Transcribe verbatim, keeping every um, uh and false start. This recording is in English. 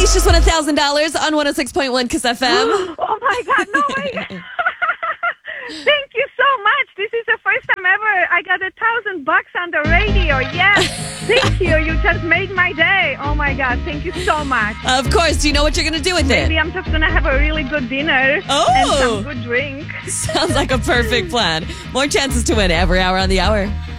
Denise just won one thousand dollars on one oh six point one Kiss F M. Oh my God, no way. Thank you so much. This is the first time ever I got a thousand bucks on the radio. Yes. Thank you. You just made my day. Oh my God. Thank you so much. Of course. Do you know what you're going to do with Maybe it? I'm just going to have a really good dinner Oh. and some good drink. Sounds like a perfect plan. More chances to win every hour on the hour.